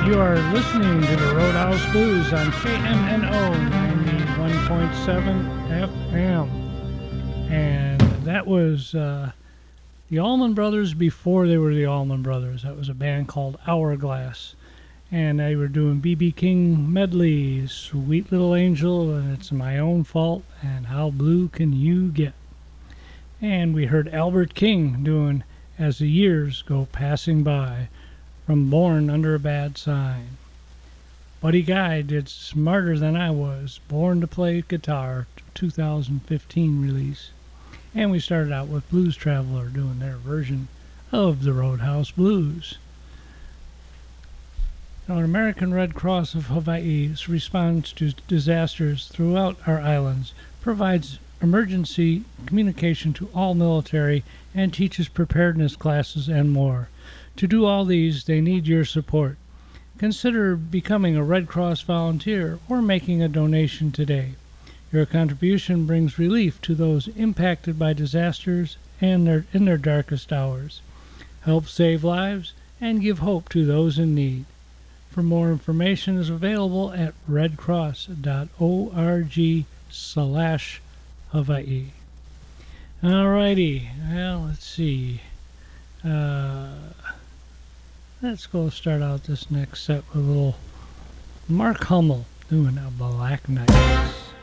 You are listening to the Roadhouse Blues on KMNO 91.7 FM. And that was the Allman Brothers before they were the Allman Brothers. That was a band called Hourglass. And they were doing B.B. King medley, Sweet Little Angel, and It's My Own Fault, and How Blue Can You Get? And we heard Albert King doing As the Years Go Passing By, from Born Under a Bad Sign. Buddy Guy did Smarter Than I Was, Born to Play Guitar, 2015 release. And we started out with Blues Traveler doing their version of the Roadhouse Blues. Now, an American Red Cross of Hawaii's response to disasters throughout our islands provides emergency communication to all military and teaches preparedness classes and more. To do all these, they need your support. Consider becoming a Red Cross volunteer or making a donation today. Your contribution brings relief to those impacted by disasters and in their darkest hours. Help save lives and give hope to those in need. For more information is available at redcross.org/Hawaii. Alrighty, well, let's see. Let's go start out this next set with a little Mark Hummel doing a Black Night.